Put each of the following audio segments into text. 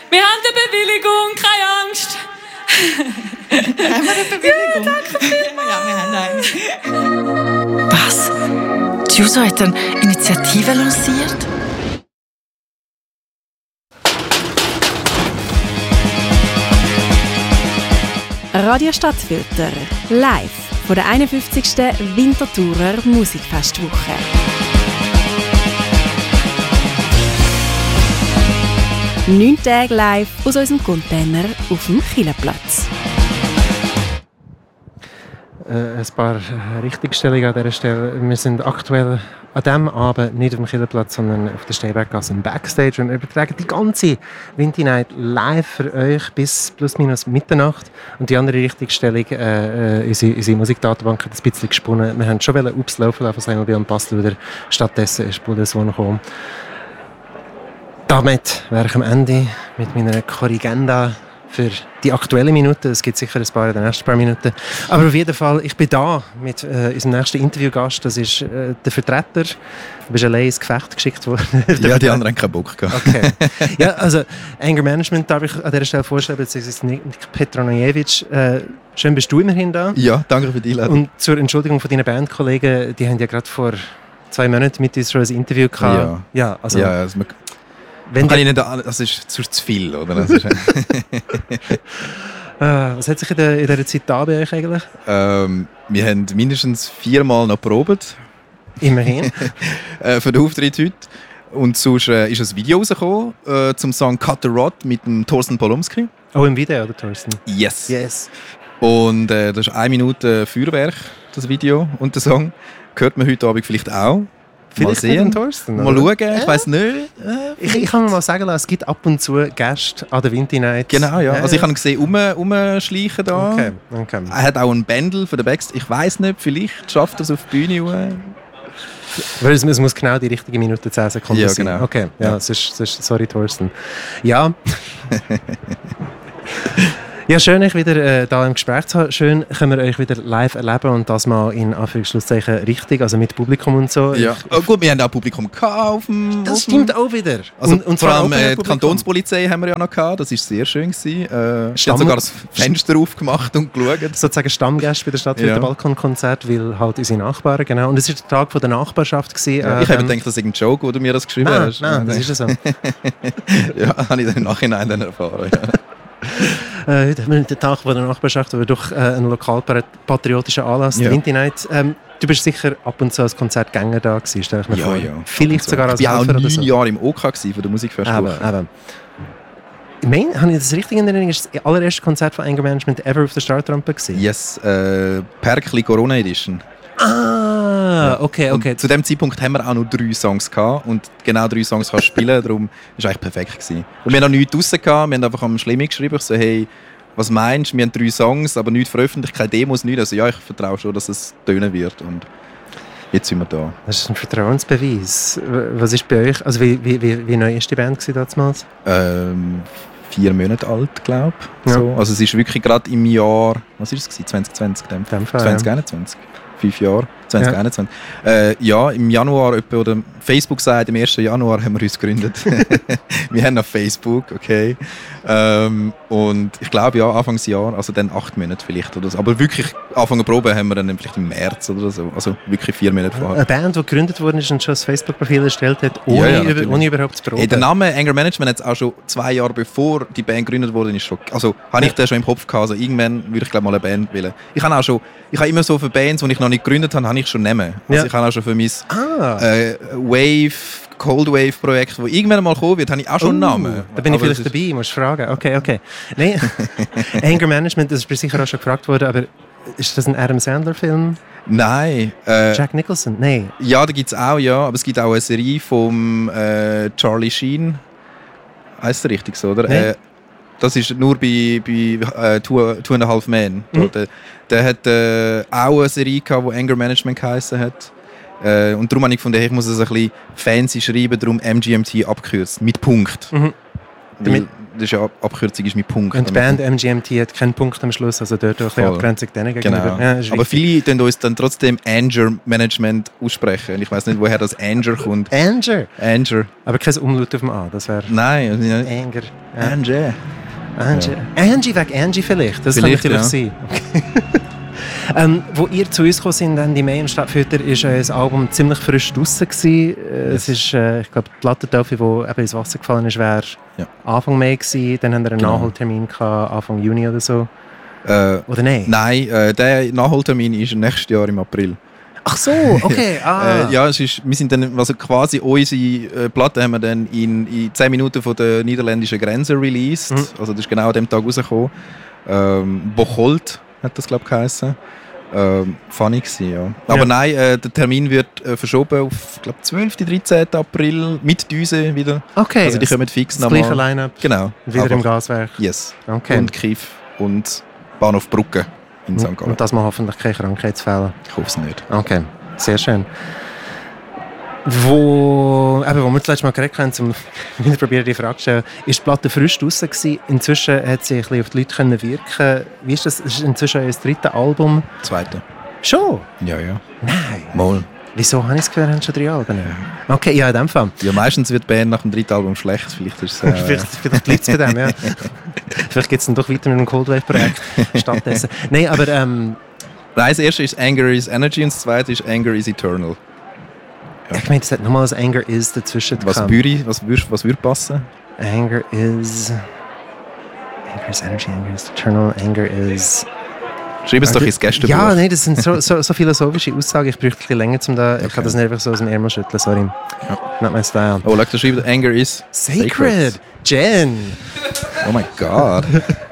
Wir haben eine Bewilligung, keine Angst. Haben wir eine Bewilligung? Ja, danke vielmals. Ja, wir haben eine. Was? Die Juso hat eine Initiative lanciert? Radio Stadtfilter, live von der 51. Winterthurer Musikfestwoche. 9 Tage live aus unserem Container auf dem Kielerplatz. Ein paar Richtigstellungen an dieser Stelle. Wir sind aktuell an diesem Abend nicht auf dem Kielerplatz, sondern auf der Stehberggasse im Backstage und übertragen die ganze Winter Night live für euch bis plus minus Mitternacht. Und die andere Richtigstellung, unsere Musikdatenbank hat ein bisschen gesponnen. Wir haben schon «Ups» laufen lassen von Simon Bastelder. Stattdessen ist Bulleswohn gekommen. Damit wäre ich am Ende mit meiner Korrigenda für die aktuelle Minute. Es gibt sicher ein paar in den nächsten paar Minuten. Aber auf jeden Fall, ich bin da mit unserem nächsten Interviewgast. Das ist der Vertreter. Du bist allein ins Gefecht geschickt worden. Ja, die anderen haben keinen Bock gehabt. Okay. Ja, also Anger Management darf ich an dieser Stelle vorstellen, beziehungsweise Nick Petronijevic. Schön bist du immerhin da. Ja, danke für die Einladung. Und zur Entschuldigung von deinen Bandkollegen, die haben ja gerade vor 2 Monaten mit uns schon ein Interview gehabt. Ja, also... Ja, also das ist zu viel, oder? Das ist was hat sich in dieser Zeit da bei euch eigentlich? Wir haben mindestens 4-mal noch geprobt. Immerhin. Für den Auftritt heute. Und sonst ist ein Video rausgekommen zum Song «Cut the Rod» mit dem Thorsten Polomski. Oh, im Video, oder Thorsten? Yes. Und das ist 1 Minute Feuerwerk, das Video und der Song. Hört man heute Abend vielleicht auch. Mal sehen. Thorsten, mal schauen, ich weiss nicht. Ich kann mir mal sagen lassen, es gibt ab und zu Gäste an der Winter Night. Genau, ja. Also ich habe ihn gesehen, rumschleichen da. Okay. Er hat auch ein Bändel für den Backstage. Ich weiss nicht, vielleicht schafft er es auf die Bühne. Weil es muss genau die richtige Minute 10 Sekunden sein. Ja, genau. Okay, ja. Sorry Thorsten. Ja. Ja, schön, euch wieder da im Gespräch zu haben. Schön, können wir euch wieder live erleben und das mal in Anführungszeichen richtig, also mit Publikum und so. Ja. Gut, wir haben auch Publikum gehabt. Das stimmt auch wieder. Also und vor allem die Kantonspolizei haben wir ja noch gehabt. Das war sehr schön. Sie haben sogar das Fenster aufgemacht und geschaut. Sozusagen Stammgäste bei der Stadtfilter Balkonkonzert, weil halt unsere Nachbarn, genau. Und es war der Tag von der Nachbarschaft. Ja, ich habe gedacht, das ist ein Joke, wo du mir das geschrieben hast. Nein, das ist ja so. Ja, habe ich dann im Nachhinein dann erfahren. Ja. Heute haben wir den Tag von der Nachbarschaft, aber doch ein lokalpatriotischer Anlass, die Winter Night. Du bist sicher ab und zu als Konzertgänger da gewesen, stelle ich mir vor. Ja. Vielleicht sogar als Helfer oder so. Ich war auch 9 Jahre im OK von der Musikfestwoche. Aber. Ich meine, habe ich das richtig in Erinnerung? Ist das allererste Konzert von Anger Management ever auf der Startrampe gewesen? Yes, Perkli Corona Edition. Okay. Und zu dem Zeitpunkt haben wir auch noch 3 Songs gehabt und genau 3 Songs kannst du spielen, darum war es eigentlich perfekt gewesen. Und wir haben noch nichts draussen gehabt, wir haben einfach am Schlemmi geschrieben, ich so, hey, was meinst du, wir haben 3 Songs, aber nichts veröffentlicht, keine Demos, nichts, also ja, ich vertraue schon, dass es tönen wird und jetzt sind wir da. Das ist ein Vertrauensbeweis. Was ist bei euch, also wie neu ist die Band damals? 4 Monate alt, glaube ich. So. Also es ist wirklich gerade im Jahr, was war es, 2020, 2021. 5 Jahre, 2021. Ja, im Januar oder Facebook sagt, im 1. Januar haben wir uns gegründet. Wir haben auf Facebook, okay. Und ich glaube, ja, Anfangsjahr, also dann 8 Monate vielleicht oder so. Aber wirklich, Anfang der Probe haben wir dann vielleicht im März oder so. Also wirklich 4 Monate vorher. Eine Band, die gegründet worden ist und schon das Facebook-Profil erstellt hat, ohne überhaupt zu proben. Hey, der Name Anger Management hat es auch schon 2 Jahre bevor die Band gegründet wurde, ist schon, also habe ich den schon im Kopf gehabt. Also irgendwann würde ich glaube mal eine Band wählen. Ich habe immer so für Bands, die ich noch nicht gegründet habe, ich schon nehmen. Also ich habe auch schon für mein Cold Wave Projekt, das irgendwann mal kommen wird, habe ich auch schon einen Namen. Da bin ich vielleicht dabei, musst fragen. Okay. Nein, Anger Management, das ist sicher auch schon gefragt worden, aber ist das ein Adam Sandler Film? Nein. Jack Nicholson? Nein. Ja, da gibt es auch, ja, aber es gibt auch eine Serie vom Charlie Sheen. Heißt der richtig so, oder? Nee. Das ist nur bei Two and a Half Men. Der hat auch eine Serie gehabt, die Anger Management geheissen hat. Und darum habe ich gefunden, ich muss es ein bisschen fancy schreiben, darum MGMT abgekürzt, mit Punkt. Mhm. das ist ja Abkürzung ist mein Punkt. Und die Band MGMT hat keinen Punkt am Schluss, also dort auch ein bisschen Abgrenzung denen gegenüber. Genau. Ja, aber viele tun uns dann trotzdem Anger Management aussprechen. Und ich weiss nicht, woher das Anger kommt. Anger? Anger. Aber kein Umlaut auf dem A, das wäre... Nein. Anger. Ja. Anger. Angie. Ja. Angie wegen Angie vielleicht. Das vielleicht, kann natürlich sein. Okay. Wo ihr zu uns gekommen sind, dann die May und Stadtfütter, ist ein Album ziemlich frisch draussen gewesen. Es ist, ich glaube, die Plattentaufe, die eben ins Wasser gefallen ist, wäre Anfang Mai gewesen. Dann haben wir einen Nachholtermin gehabt, Anfang Juni oder so. Oder nein? Nein, der Nachholtermin ist nächstes Jahr im April. Ach so, okay. Ja, wir sind dann, also quasi unsere Platte haben wir dann in 10 Minuten von der niederländischen Grenze released. Also das ist genau an dem Tag rausgekommen. Bocholt hat das, glaube ich, geheißen. Funny gewesen, ja. Aber nein, der Termin wird verschoben auf, glaube 12. 13. April mit Düse wieder. Okay. Also die kommen fix nochmal. Das gleiche Line-Up. Genau. Wieder im Gaswerk. Yes. Okay. Und Kief und Bahnhof Brugge in St. Gallen. Und das mal hoffentlich keine Krankheitsfälle. Ich hoffe es nicht. Okay, sehr schön. Wo wir das letzte Mal geredet haben, um wieder probieren, die Frage zu stellen, ist die Platte frisch draussen gewesen? Inzwischen hat sie ein bisschen auf die Leute wirken. Wie ist das? Es ist inzwischen euer drittes Album. Zweite. Schon? Ja. Nein. Mal. Wieso habe ich das Gefühl, wir haben schon 3 Alben? Okay, ja, in dem Fall. Ja, meistens wird die Band nach dem dritten Album schlecht. Vielleicht ist es... vielleicht bleibt es bei dem, ja. Vielleicht geht es dann doch weiter mit dem Coldwave-Projekt stattdessen. Nein, aber... Nein, das erste ist Anger is Energy und das zweite ist Anger is Eternal. Ja. Ich meine, es hat nochmal ein Anger is dazwischen. Was würde passen? Anger is Energy, Anger is Eternal, Anger is... Schreib es doch ins Gästebuch. Ja, nein, das sind so philosophische Aussagen. Ich bräuchte ein bisschen länger, um da... Ich kann das nicht einfach so aus dem Ärmel schütteln, sorry. Not my style. Oh, da schreibt Anger is Sacred. Jen! Oh mein Gott.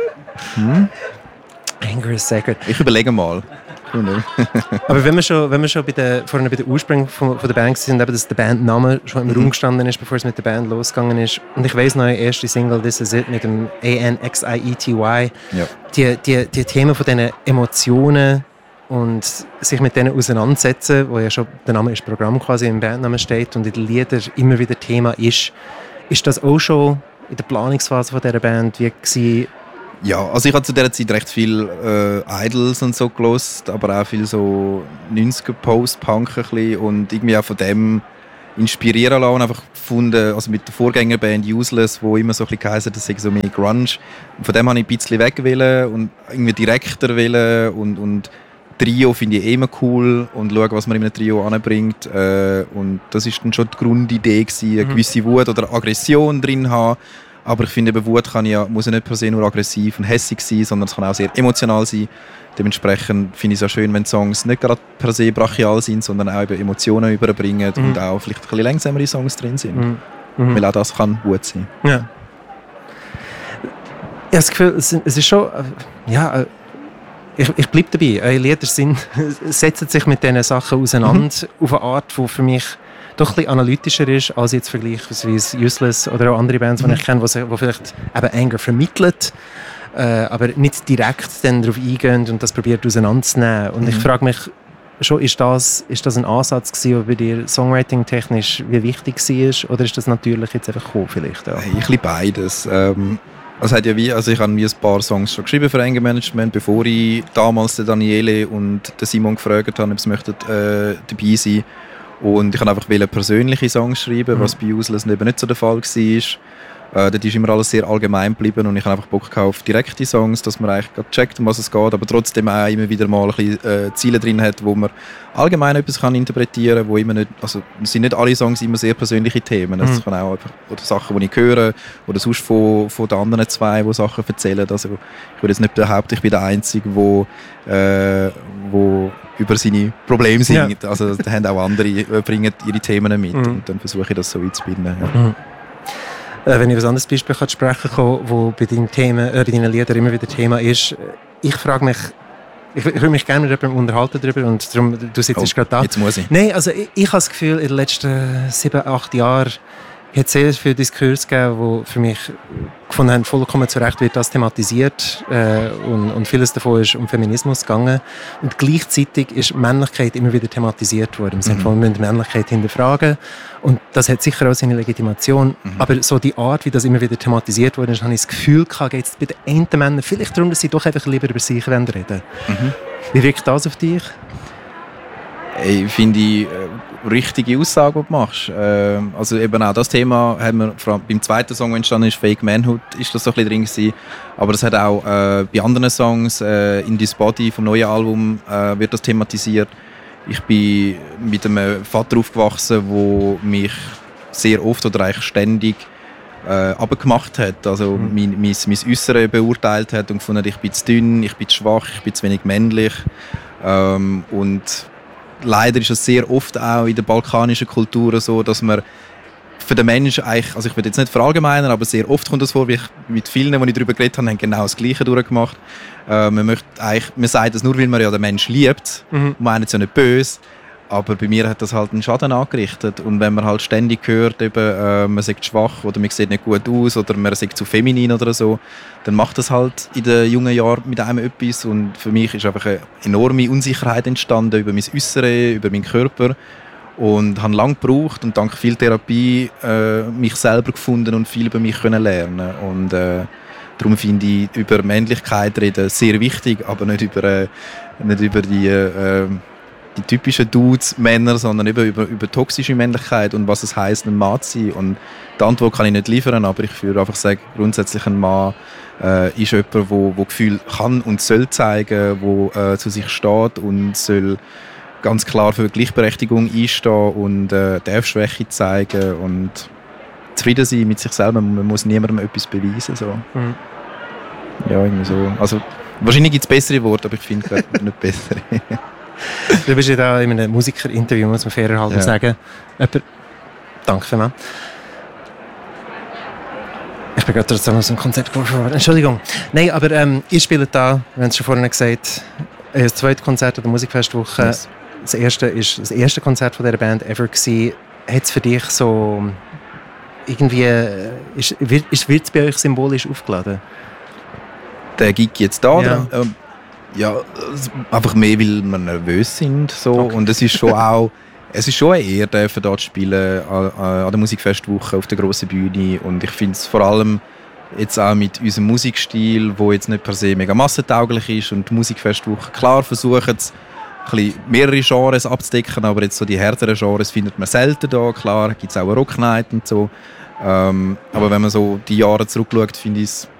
Anger is sacred. Ich überlege mal. Aber wenn wir schon vorhin bei den Ursprüngen von der Band sind, eben, dass der Bandname schon im Raum gestanden ist, bevor es mit der Band losgegangen ist. Und ich weiss noch, die erste Single «This Is It» mit dem ANXIETY. Ja. Die Themen von diesen Emotionen und sich mit denen auseinandersetzen, wo ja schon der Name ist Programm quasi im Bandnamen steht und in den Liedern immer wieder Thema ist. Ist das auch schon in der Planungsphase von dieser Band wie gewesen? Ja, also ich habe zu dieser Zeit recht viel Idols und so gehört, aber auch viel so 90er Post-Punk ein bisschen und irgendwie auch von dem inspirieren lassen und einfach gefunden, also mit der Vorgängerband Useless, wo immer so ein bisschen geheißen, das sei so mehr Grunge. Und von dem habe ich ein bisschen weg wollen und irgendwie direkter wollen und Trio finde ich immer cool und schauen, was man in einem Trio anbringt. Und das ist dann schon die Grundidee gewesen, eine gewisse Wut oder Aggression drin haben. Aber ich finde, Wut muss ja nicht per se nur aggressiv und hässig sein, sondern es kann auch sehr emotional sein. Dementsprechend finde ich es auch schön, wenn Songs nicht gerade per se brachial sind, sondern auch über Emotionen überbringen und auch vielleicht ein bisschen langsamere Songs drin sind. Weil auch das kann Wut sein. Ja. Ich habe das Gefühl, es ist schon... Ich bleibe dabei. Eure Lieder setzen sich mit diesen Sachen auseinander auf eine Art, die für mich doch ein bisschen analytischer ist, als jetzt vergleichsweise Useless oder auch andere Bands, die ich kenne, die vielleicht eben Anger vermitteln, aber nicht direkt dann darauf eingehen und das probiert auseinanderzunehmen. Und ich frage mich schon, ist das ein Ansatz gewesen, der bei dir songwriting-technisch wie wichtig war, oder ist das natürlich jetzt einfach gekommen vielleicht? Ja? Hey, ich liebe beides. Ich habe ein paar Songs schon geschrieben für Anger Management, bevor ich damals den Daniele und den Simon gefragt habe, ob sie möchten, dabei sein. Und ich wollte einfach persönliche Songs schreiben, was bei Useless eben nicht so der Fall war. Dort ist immer alles sehr allgemein geblieben und ich habe einfach Bock auf direkte Songs, dass man eigentlich gerade checkt, um was es geht, aber trotzdem auch immer wieder mal ein bisschen Ziele drin hat, wo man allgemein etwas kann interpretieren kann, wo immer nicht, also es sind nicht alle Songs immer sehr persönliche Themen, es kann auch einfach oder Sachen, die ich höre, oder sonst von den anderen zwei, die Sachen erzählen. Also ich würde jetzt nicht behaupten, ich bin der Einzige, wo über seine Probleme singt. Ja. Also da haben auch andere, bringen ihre Themen mit und dann versuche ich das so einzubinden. Ja. Wenn ich ein anderes Beispiel sprechen kann, wo bei deinen Liedern immer wieder Thema ist, ich frage mich, ich würde mich gerne mit jemandem unterhalten darüber und darum, du sitzt gerade da. Jetzt muss ich. Nein, also ich habe das Gefühl, in den letzten 7-8 Jahren Es hat sehr viele Diskurse gegeben, die für mich gefunden haben, vollkommen zu Recht wird das thematisiert und vieles davon ist um Feminismus gegangen. Und gleichzeitig ist Männlichkeit immer wieder thematisiert worden. Im Sinne von, wir müssen Männlichkeit hinterfragen. Und das hat sicher auch seine Legitimation. Aber so die Art, wie das immer wieder thematisiert wurde, habe ich das Gefühl gehabt, geht es bei den einen Männern vielleicht darum, dass sie doch einfach lieber über sich reden wollen. Wie wirkt das auf dich? Ich finde richtige Aussage, die du machst. Also eben auch das Thema haben wir vor allem beim zweiten Song, der entstanden ist, Fake Manhood, ist das so ein bisschen drin gewesen. Aber es hat auch bei anderen Songs, In This Body vom neuen Album, wird das thematisiert. Ich bin mit einem Vater aufgewachsen, der mich sehr oft oder eigentlich ständig abgemacht hat. Also mein Äußeres beurteilt hat und gefunden hat, ich bin zu dünn, ich bin zu schwach, ich bin zu wenig männlich. Und leider ist es sehr oft auch in der balkanischen Kultur so, dass man für den Menschen eigentlich, also ich will jetzt nicht verallgemeinern, aber sehr oft kommt das vor, wie ich mit vielen, die ich darüber geredet habe, haben genau das Gleiche durchgemacht. Man sagt es nur, weil man ja den Menschen liebt, und meint es ja nicht böse, aber bei mir hat das halt einen Schaden angerichtet. Und wenn man halt ständig hört, eben, man sagt schwach oder man sieht nicht gut aus oder man sagt zu feminin oder so, dann macht das halt in den jungen Jahren mit einem etwas. Und für mich ist einfach eine enorme Unsicherheit entstanden über mein Äußeres, über meinen Körper. Und habe lange gebraucht und dank viel Therapie mich selber gefunden und viel über mich können lernen. Und darum finde ich über Männlichkeit reden sehr wichtig, aber nicht über die typischen Dudes, Männer, sondern über toxische Männlichkeit und was es heisst, ein Mann zu sein. Und die Antwort kann ich nicht liefern, aber ich würde einfach sagen, grundsätzlich ein Mann ist jemand, der Gefühl kann und soll zeigen, der zu sich steht und soll ganz klar für Gleichberechtigung einstehen und darf Schwäche zeigen und zufrieden sein mit sich selber. Man muss niemandem etwas beweisen. So. Ja, irgendwie so. Also, wahrscheinlich gibt es bessere Worte, aber ich finde gerade nicht bessere. Du bist ja da in einem Musikerinterview, muss man fairerhalber sagen. Danke vielmals. Ich bin gerade trotzdem aus dem Konzert geworfen. Entschuldigung. Nein, aber ihr spielt da, wir haben es schon vorhin gesagt, das zweite Konzert an der Musikfestwoche. Yes. Das erste Konzert von dieser Band ever gewesen. Hat es für dich so irgendwie, wird es bei euch symbolisch aufgeladen? Der Gig jetzt da? Ja. Ja, einfach mehr, weil wir nervös sind. So. Okay. Und es ist schon auch eine Ehre, hier zu spielen an der Musikfestwoche auf der grossen Bühne. Und ich finde es vor allem jetzt auch mit unserem Musikstil, der jetzt nicht per se mega massentauglich ist. Und die Musikfestwoche, klar, versuchen es mehrere Genres abzudecken, aber jetzt so die härteren Genres findet man selten da. Klar, gibt es auch eine Rocknight und so. Aber wenn man so die Jahre zurückschaut, finde ich es